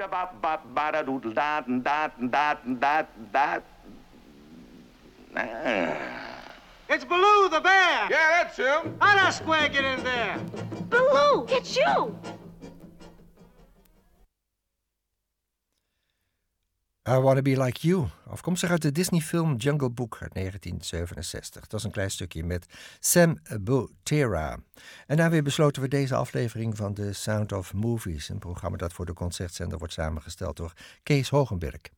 It's Baloo the bear! Yeah, that's him. How does Square get in there? Baloo, it's you! I Wanna Be Like You, afkomstig uit de Disney-film Jungle Book uit 1967. Dat was een klein stukje met Sam Botera. En daarmee besloten we deze aflevering van The Sound of Movies, een programma dat voor de Concertzender wordt samengesteld door Kees Hogenberg.